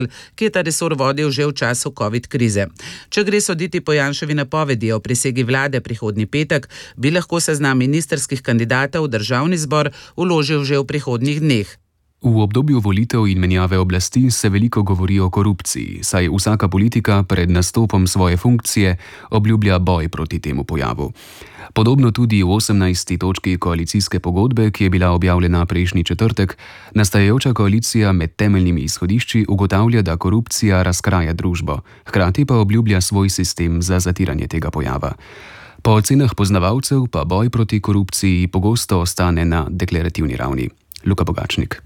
ki je ta resor vodil že v času COVID krize. Če gre soditi po Janševi napovedi o prisegi vlade prihodnji petek, bi lahko seznam ministrskih kandidatov v državni zbor vložil že v prihodnjih dneh. V obdobju volitev in menjave oblasti se veliko govori o korupciji, saj vsaka politika pred nastopom svoje funkcije obljublja boj proti temu pojavu. Podobno tudi v 18. točki koalicijske pogodbe, ki je bila objavljena prejšnji četrtek, nastajajoča koalicija med temeljnimi izhodišči ugotavlja, da korupcija razkraja družbo, hkrati pa obljublja svoj sistem za zatiranje tega pojava. Po ocenah poznavalcev pa boj proti korupciji pogosto ostane na deklarativni ravni. Luka Bogačnik.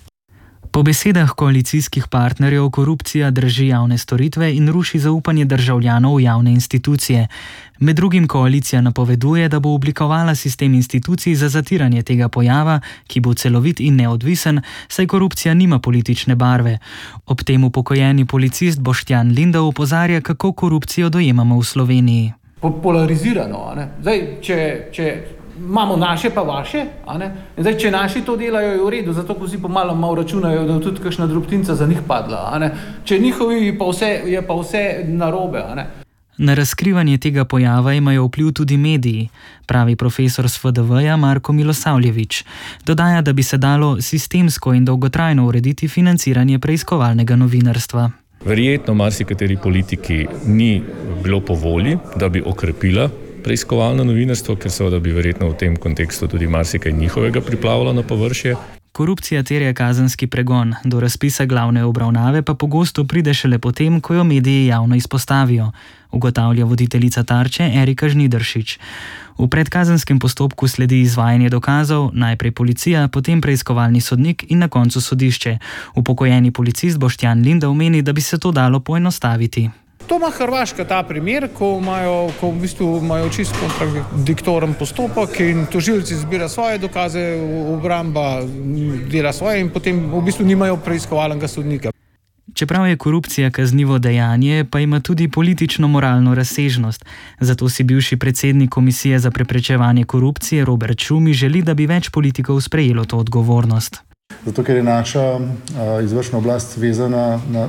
Po besedah koalicijskih partnerjev korupcija drži javne storitve in ruši zaupanje državljanov v javne institucije. Med drugim koalicija napoveduje, da bo oblikovala sistem institucij za zatiranje tega pojava, ki bo celovit in neodvisen, saj korupcija nima politične barve. Ob tem upokojeni policist Boštjan Lindav opozarja, kako korupcijo dojemamo v Sloveniji. Polarizirano, ne? Zdaj, če imamo naše pa vaše, Zdaj, če naši to delajo, je v redu, zato ko si malo računajo, da je tudi kakšna drobtinca za njih padla, Če njihovi je pa vse narobe, Na razkrivanje tega pojava imajo vpliv tudi mediji, pravi profesor s FDV-ja Marko Milosavljević. Dodaja, da bi se dalo sistemsko in dolgotrajno urediti financiranje preiskovalnega novinarstva. Verjetno marsikateri politiki ni bilo po volji, da bi okrepila preiskovalno novinarstvo, ker seveda bi verjetno v tem kontekstu tudi marsikaj njihovega priplavilo na površje. Korupcija terja kazenski pregon, do razpisa glavne obravnave pa pogosto pride šele potem, ko jo mediji javno izpostavijo, ugotavlja voditeljica Tarče Erika Žnidaršič. V predkazenskem postopku sledi izvajanje dokazov, najprej policija, potem preiskovalni sodnik in na koncu sodišče. Upokojeni policist Boštjan Lindav meni, da bi se to dalo poenostaviti. To ima Hrvaška ta primer, ko v bistvu imajo čisto kontradiktoren postopek in tožilci zbira svoje dokaze, obramba dela svoje in potem v bistvu nimajo preiskovalnega sodnika. Čeprav je korupcija kaznivo dejanje, pa ima tudi politično-moralno razsežnost. Zato si bivši predsednik Komisije za preprečevanje korupcije Robert Šumi želi, da bi več politikov sprejelo to odgovornost. Zato, ker je naša izvršna oblast vezana na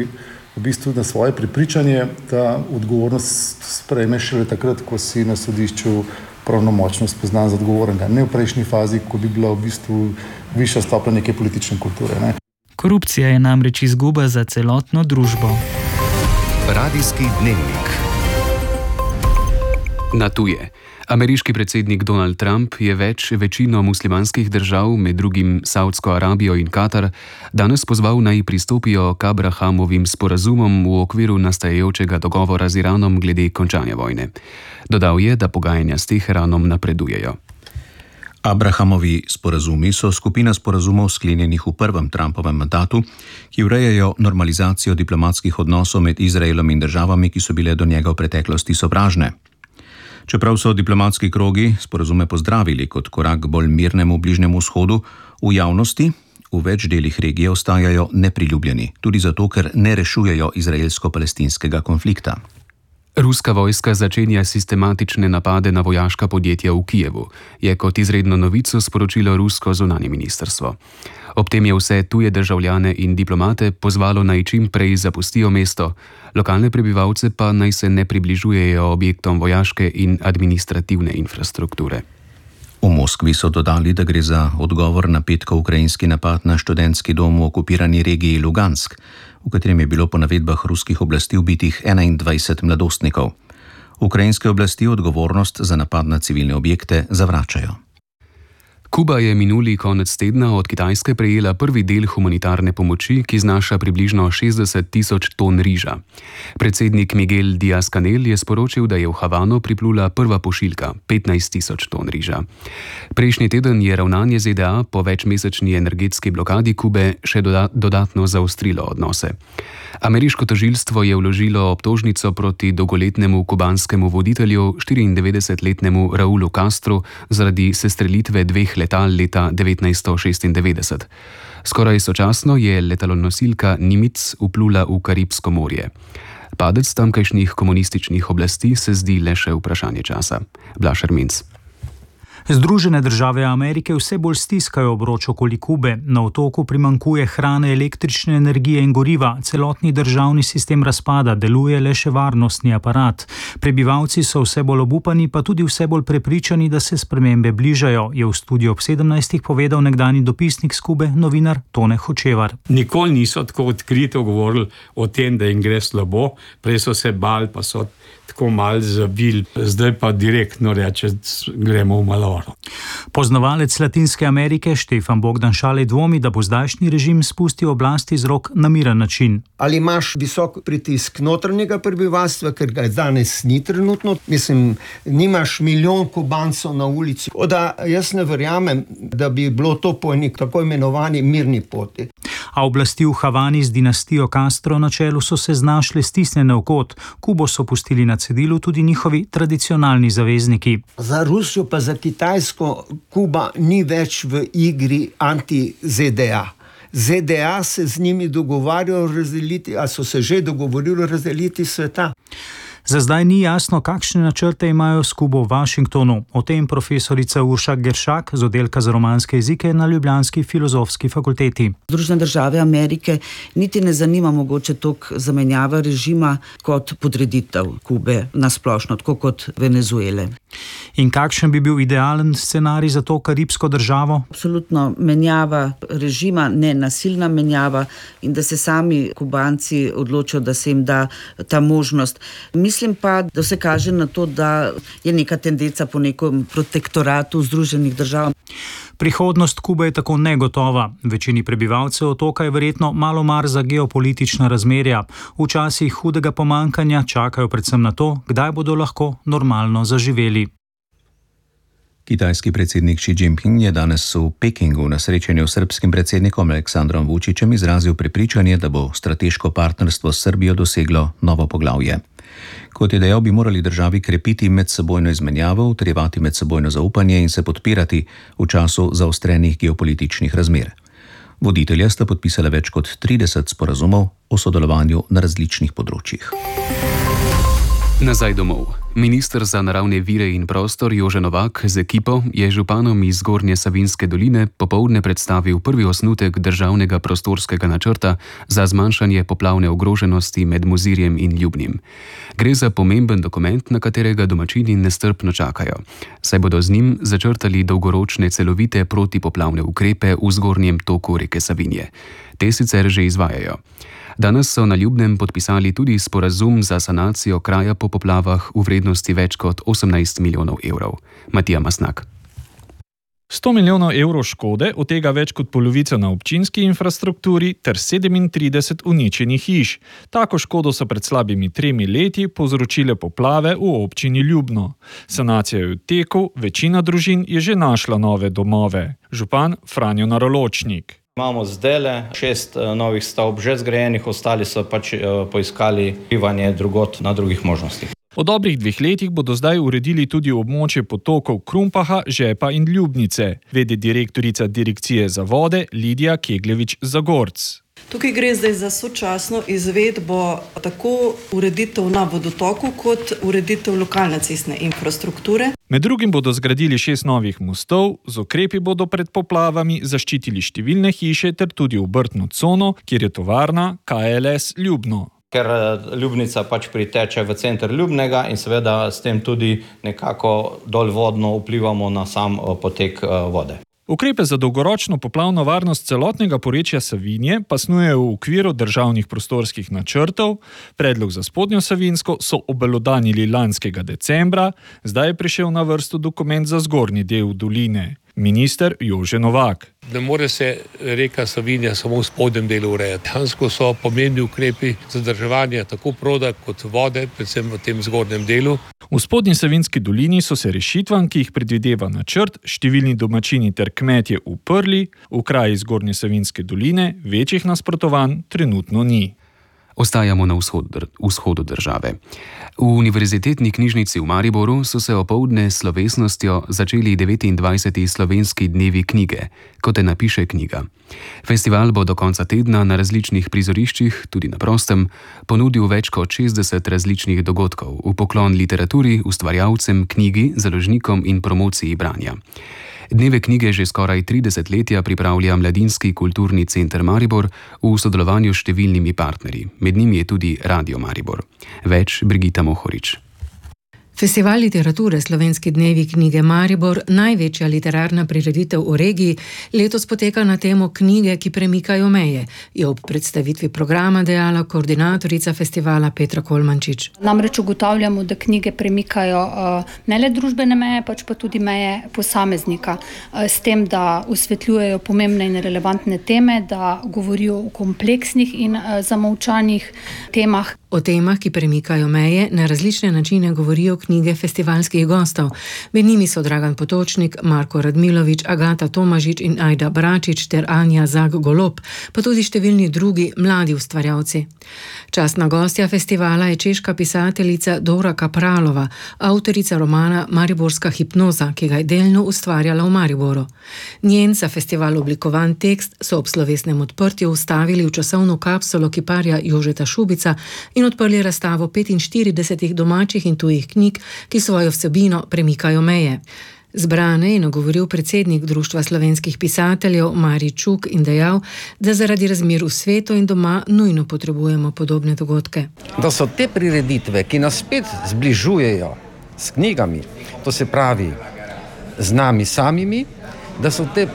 svoje prepričanje, da odgovornost sprejme šele takrat, ko si na sodišču pravnomočno spoznan za odgovornega. Ne v prejšnji fazi, ko bi bila v bistvu višja stopnja neke politične kulture. Korupcija je namreč izguba za celotno družbo. Radijski dnevnik. Na tuje. Ameriški predsednik Donald Trump je večino muslimanskih držav, med drugim Saudsko Arabijo in Katar, danes pozval naj pristopijo k Abrahamovim sporazumom v okviru nastajajočega dogovora z Iranom glede končanja vojne. Dodal je, da pogajanja s Teheranom napredujejo. Abrahamovi sporazumi so skupina sporazumov sklenjenih v prvem Trumpovem mandatu, ki urejajo normalizacijo diplomatskih odnosov med Izraelom in državami, ki so bile do njega v preteklosti sovražne. Čeprav so diplomatski krogi sporazume pozdravili kot korak k bolj mirnemu Bližnjemu vzhodu, v javnosti v več delih regije ostajajo nepriljubljeni, tudi zato, ker ne rešujejo izraelsko-palestinskega konflikta. Ruska vojska začenja sistematične napade na vojaška podjetja v Kijevu, je kot izredno novico sporočilo rusko zunanje ministrstvo. Ob tem je vse tuje državljane in diplomate pozvalo naj čim prej zapustijo mesto, lokalne prebivalce pa naj se ne približujejo objektom vojaške in administrativne infrastrukture. V Moskvi so dodali, da gre za odgovor na petkov ukrajinski napad na študentski dom v okupirani regiji Lugansk, v katerem je bilo po navedbah ruskih oblasti ubitih 21 mladostnikov. Ukrajinske oblasti odgovornost za napad na civilne objekte zavračajo. Kuba je minuli konec tedna od Kitajske prejela prvi del humanitarne pomoči, ki znaša približno 60.000 ton riža. Predsednik Miguel Díaz-Canel je sporočil, da je v Havano priplula prva pošiljka, 15.000 ton riža. Prejšnji teden je ravnanje ZDA po večmesečni energetski blokadi Kube še dodatno zaostrilo odnose. Ameriško tožilstvo je vložilo obtožnico proti dolgoletnemu kubanskemu voditelju, 94-letnemu Raulu Castru, zaradi sestrelitve dveh letal leta 1996. Skoraj sočasno je letalonosilka Nimitz vplula v Karibsko morje. Padec tamkajšnjih komunističnih oblasti se zdi le še vprašanje časa. Blaž Erminc. Združene države Amerike vse bolj stiskajo obroč okoli Kube. Na otoku primanjkuje hrane, električne energije in goriva. Celotni državni sistem razpada, deluje le še varnostni aparat. Prebivalci so vse bolj obupani, pa tudi vse bolj prepričani, da se spremembe bližajo, je v studiu ob 17. povedal nekdanji dopisnik s Kube, novinar Tone Hočevar. Nikoli niso tako odkrito govorili o tem, da jim gre slabo. Prej so se bali, pa so tako malo zavili. Zdaj pa direktno reče, gremo v maloro. Poznavalec Latinske Amerike Štefan Bogdan Šalej dvomi, da bo zdajšnji režim spustil oblasti z rok na miren način. Ali imaš visok pritisk notranjega prebivalstva, ker ga danes ni trenutno? Mislim, nimaš milijon Kubancov na ulici. Da jaz ne verjamem, da bi bilo to po neki tako imenovani mirni poti. A oblasti v Havani z dinastijo Castro na čelu so se znašle stisnjene v kot. Kubo so pustili na cedilu tudi njihovi tradicionalni zavezniki. Za Rusijo pa za Kitajsko Kuba ni več v igri anti-ZDA. ZDA se z njimi dogovarjajo razdeliti, a so se že dogovorili razdeliti sveta. Za zdaj ni jasno, kakšne načrte imajo s Kubo v Washingtonu. O tem profesorica Urša Geršak z oddelka za romanske jezike na ljubljanski filozofski fakulteti. Združene države Amerike niti ne zanima mogoče toliko zamenjava režima kot podreditev Kube nasplošno, tako kot Venezuele. In kakšen bi bil idealen scenarij za to karibsko državo? Absolutno menjava režima, ne nasilna menjava, in da se sami Kubanci odločijo, da se jim da ta možnost. Mislim pa, da se kaže na to, da je neka tendenca po nekom protektoratu Združenih držav. Prihodnost Kube je tako negotova. Večini prebivalcev otoka je verjetno malo mar za geopolitična razmerja. V časih hudega pomanjkanja čakajo predvsem na to, kdaj bodo lahko normalno zaživeli. Kitajski predsednik Xi Jinping je danes v Pekingu na srečanju s srbskim predsednikom Aleksandrom Vučićem izrazil prepričanje, da bo strateško partnerstvo s Srbijo doseglo novo poglavje. Kot je dejal, bi morali državi krepiti medsebojno izmenjavo, utrjevati medsebojno zaupanje in se podpirati v času zaostrenih geopolitičnih razmer. Voditelja sta podpisala več kot 30 sporazumov o sodelovanju na različnih področjih. Nazaj domov. Minister za naravne vire in prostor Jože Novak z ekipo je županom iz Zgornje Savinjske doline popoldne predstavil prvi osnutek državnega prostorskega načrta za zmanjšanje poplavne ogroženosti med Mozirjem in Ljubnim. Gre za pomemben dokument, na katerega domačini nestrpno čakajo, saj bodo z njim začrtali dolgoročne celovite protipoplavne ukrepe v zgornjem toku reke Savinje. Te sicer že izvajajo. Danes so na Ljubnem podpisali tudi sporazum za sanacijo kraja po poplavah v vrednosti več kot 18 milijonov evrov. Matija Masnak. 100 milijonov evrov škode, od tega več kot polovico na občinski infrastrukturi ter 37 uničenih hiš. Tako škodo so pred slabimi 3 leti povzročile poplave v občini Ljubno. Sanacija je v teku, večina družin je že našla nove domove. Župan Franjo Naroločnik. Imamo zdaj 6 novih stavb že zgrajenih, ostali so poiskali bivanje drugot na drugih možnostih. Po dobrih 2 letih bodo zdaj uredili tudi območje potokov Krumpaha, Žepa in Ljubnice, vedi direktorica Direkcije za vode Lidija Kegljevič-Zagorc. Tukaj gre zdaj za sočasno izvedbo tako ureditev na vodotoku kot ureditev lokalne cestne infrastrukture. Med drugim bodo zgradili 6 novih mostov, z ukrepi bodo pred poplavami zaščitili številne hiše ter tudi obrtno cono, kjer je tovarna KLS Ljubno. Ker Ljubnica priteče v center Ljubnega in seveda s tem tudi nekako dolvodno vplivamo na sam potek vode. Ukrepe za dolgoročno poplavno varnost celotnega porečja Savinje pa snujejo v okviru državnih prostorskih načrtov. Predlog za Spodnjo Savinjsko so obelodanili lanskega decembra, zdaj je prišel na vrsto dokument za zgornji del doline. Minister Jože Novak. Ne more se reka Savinja samo v spodnjem delu urejati. Dejansko so pomembni ukrepi zadrževanja tako proda kot vode, predvsem v tem zgornjem delu. V Spodnji Savinjski dolini so se rešitvam, ki jih predvideva načrt, številni domačini ter kmetje uprli, v kraji Zgornje Savinjske doline večjih nasprotovanj trenutno ni. Ostajamo na vzhodu države. V Univerzitetni knjižnici v Mariboru so se opoldne s slovesnostjo začeli 29. slovenski dnevi knjige, kot te napiše knjiga. Festival bo do konca tedna na različnih prizoriščih, tudi na prostem, ponudil več kot 60 različnih dogodkov v poklon literaturi, ustvarjalcem, knjigi, založnikom in promociji branja. Dneve knjige že skoraj 30 letja pripravlja Mladinski kulturni center Maribor v sodelovanju s številnimi partnerji. Med njimi je tudi Radio Maribor. Več Brigita Mohorič. Festival literature Slovenski dnevi knjige Maribor, največja literarna prireditev v regiji, letos poteka na temo knjige, ki premikajo meje, je ob predstavitvi programa dejala koordinatorica festivala Petra Kolmančič. Namreč ugotavljamo, da knjige premikajo ne le družbene meje, pač pa tudi meje posameznika, s tem, da osvetljujejo pomembne in relevantne teme, da govorijo o kompleksnih in zamolčanih temah. O temah, ki premikajo meje, na različne načine govorijo knjige festivalskih gostov. Med njimi so Dragan Potočnik, Marko Radmilovič, Agata Tomažič in Ajda Bračič ter Anja Zag-Golob, pa tudi številni drugi mladi ustvarjalci. Častna gostja festivala je češka pisateljica Dora Kapralova, avtorica romana Mariborska hipnoza, ki ga je delno ustvarjala v Mariboru. Njen za festival oblikovan tekst so ob slovesnem odprtju vstavili v časovno kapsulo kiparja Jožeta Šubica in odprli razstavo 45 domačih in tujih knjig, ki svojo vsebino premikajo meje. Zbrane je nagovoril predsednik Društva slovenskih pisateljev Mari Čuk in dejal, da zaradi razmer v svetu in doma nujno potrebujemo podobne dogodke. Da so te prireditve, ki nas spet zbližujejo s knjigami, to se pravi z nami samimi, da so te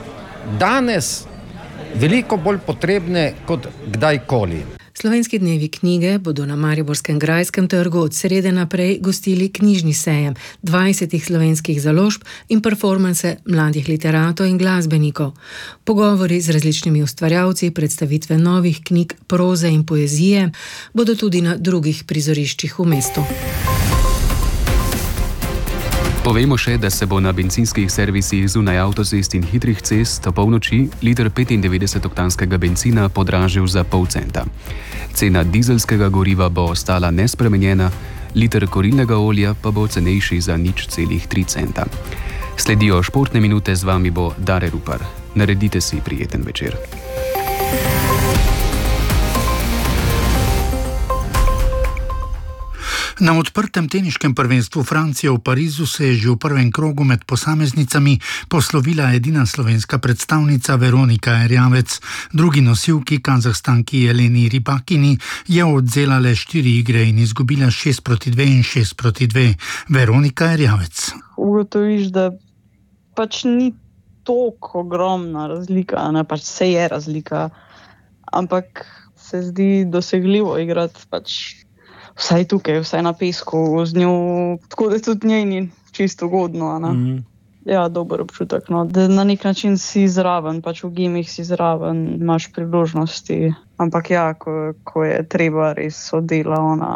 danes veliko bolj potrebne kot kdajkoli. Slovenski dnevi knjige bodo na Mariborskem grajskem trgu od srede naprej gostili knjižni sejem 20 slovenskih založb in performanse mladih literatov in glasbenikov. Pogovori z različnimi ustvarjalci, predstavitve novih knjig, proze in poezije bodo tudi na drugih prizoriščih v mestu. Povemo še, da se bo na bencinskih servisih zunaj avtocest in hitrih cest opolnoči liter 95-oktanskega bencina podražil za pol centa. Cena dizelskega goriva bo ostala nespremenjena, liter kurilnega olja pa bo cenejši za 0,3 centa. Sledijo športne minute, z vami bo Dare Rupar. Naredite si prijeten večer. Na odprtem teniškem prvenstvu Francije v Parizu se je že v prvem krogu med posameznicami poslovila edina slovenska predstavnica Veronika Erjavec. Drugi nosilki, Kazahstanki Jeleni Rybakini, je odzela le 4 igre in izgubila 6-2 in 6-2. Veronika Erjavec. Ugotoviš, da pač ni toliko ogromna razlika, ne, pač se je razlika, ampak se zdi dosegljivo igrati pač vsaj tukaj, vsaj na pesku z njo, tako da tudi njej ni čisto ugodno. Ja, dober občutek, no. Da na nek način si zraven, pač v gemih si zraven, imaš priložnosti, ampak ja, ko je treba res odela ona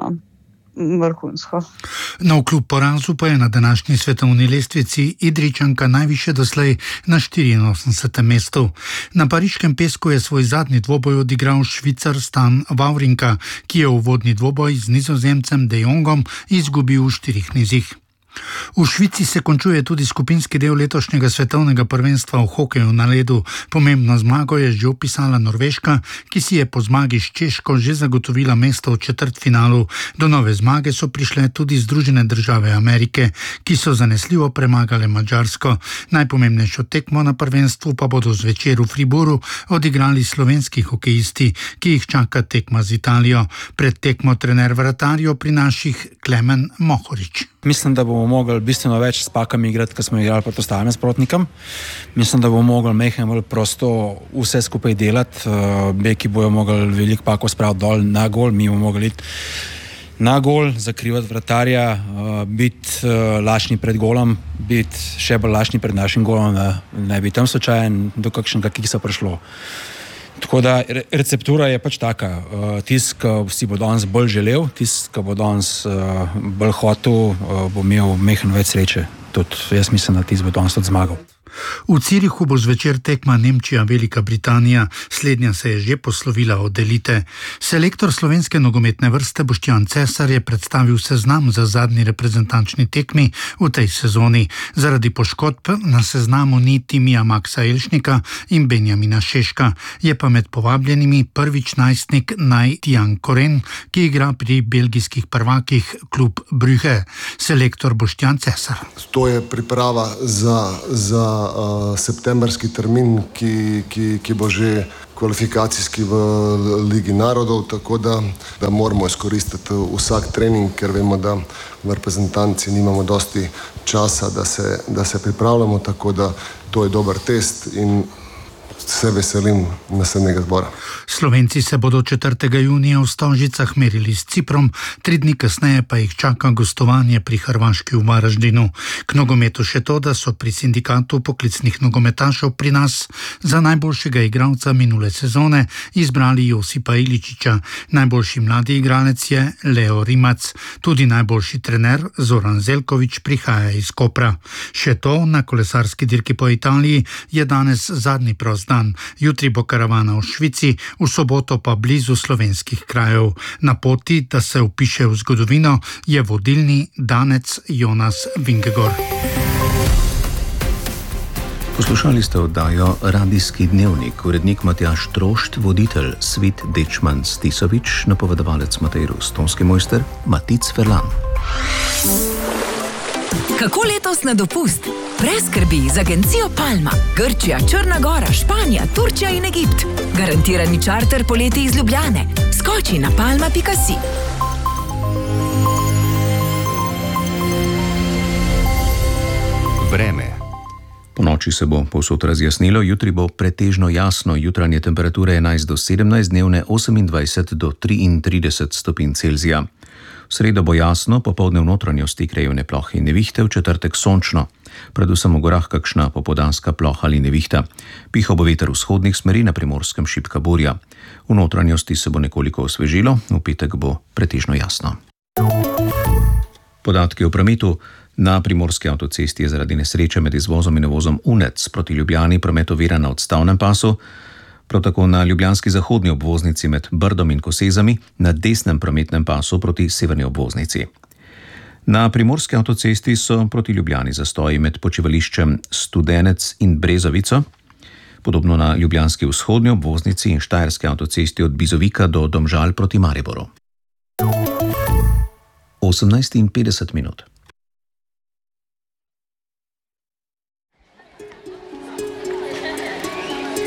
vrhunsko. No, kljub porazu pa je na današnji svetovni lestvici Idrijčanka najviše doslej na 84. mestu. Na pariškem pesku je svoj zadnji dvoboj odigral Švicar Stan Wawrinka, ki je uvodni dvoboj z Nizozemcem De Jongom izgubil v 4 nizih. V Švici se končuje tudi skupinski del letošnjega svetovnega prvenstva v hokeju na ledu. Pomembno zmago je že opisala Norveška, ki si je po zmagi s Češko že zagotovila mesto v četrtfinalu. Do nove zmage so prišle tudi Združene države Amerike, ki so zanesljivo premagale Madžarsko. Najpomembnejšo tekmo na prvenstvu pa bodo zvečer v Fribourgu odigrali slovenski hokejisti, ki jih čaka tekma z Italijo. Pred tekmo trener vratarjev pri naših Klemen Mohorič. Mislim, da bomo mogli bistveno več s pakami igrati, kot smo igrali proti ostalim nasprotnikom. Mislim, da bomo mogli mehko bolj prosto vse skupaj delati. Beki bojo mogli veliko pakov spraviti dol na gol, mi bomo mogli iti na gol, zakrivati vratarja, biti lačni pred golom, biti še bolj lačni pred našim golom, ne bi tam slučajen do kakšnega kiksa prišlo. Tako da receptura je pač taka. Tisti, ki si bo danes bolj želel, tisti, ki bo danes bolj hotel, bo imel mehen več sreče. Tudi jaz mislim, da tisti bo danes tudi zmagal. V Cirihu bo zvečer tekma Nemčija-Velika Britanija, slednja se je že poslovila od elite. Selektor slovenske nogometne vrste Boštjan Cesar je predstavil seznam za zadnji reprezentančni tekmi v tej sezoni. Zaradi poškodb na seznamu ni Timija Maksa Elšnika in Benjamina Šeška. Je pa med povabljenimi prvič najstnik Tijan Koren, ki igra pri belgijskih prvakih klub Brugge. Selektor Boštjan Cesar. To je priprava za septembrski termin, ki bo že kvalifikacijski v Ligi narodov, tako da moramo izkoristiti vsak trening, ker vemo, da v reprezentanci nimamo dosti časa, da se pripravljamo, tako da to je dober test in se veselim naslednjega zbora. Slovenci se bodo 4. junija v Stožicah merili s Ciprom, 3 dni kasneje pa jih čaka gostovanje pri Hrvaški v Varaždinu. K nogometu še to, da so pri sindikatu poklicnih nogometašev pri nas za najboljšega igralca minule sezone izbrali Josipa Iličiča. Najboljši mladi igralec je Leo Rimac. Tudi najboljši trener Zoran Zelkovič prihaja iz Kopra. Še to, na kolesarski dirki po Italiji je danes zadnji prost dan. Jutri bo karavana v Švici, v soboto pa blizu slovenskih krajev. Na poti, da se vpiše v zgodovino, je vodilni Danec Jonas Vingegaard. Poslušali ste oddajo Radijski dnevnik, urednik Matjaž Trošt, voditelj Svit Dečman Stisovič, napovedovalec Matej Rus, tonski mojster Matic Ferlan. Kako letos na dopust? Brez skrbi z agencijo Palma. Grčija, Črna Gora, Španija, Turčija in Egipt. Garantirani čarter poleti iz Ljubljane. Skoči na palma.si. Vreme. Po noči se bo povsod razjasnilo, jutri bo pretežno jasno, jutranje temperature 11 do 17, dnevne 28 do 33 stopinj Celzija. V sredo bo jasno, popoldne v notranjosti krajevne plohe in nevihte, v četrtek sončno. Predvsem v gorah kakšna popoldanska ploha ali nevihta. Pihal bo veter vzhodnih smeri, na Primorskem šibka burja. V notranjosti se bo nekoliko osvežilo, v petek bo pretežno jasno. Podatki o prometu. Na Primorski avtocesti je zaradi nesreče med izvozom in uvozom Unec proti Ljubljani promet oviran na odstavnem pasu. Prav tako na ljubljanski zahodni obvoznici med Brdom in Kosezami, na desnem prometnem pasu proti severni obvoznici. Na Primorski avtocesti so proti Ljubljani zastoji med počivališčem Studenec in Brezovico, podobno na ljubljanski vzhodni obvoznici in štajerski avtocesti od Bizovika do Domžal proti Mariboru. 18:50.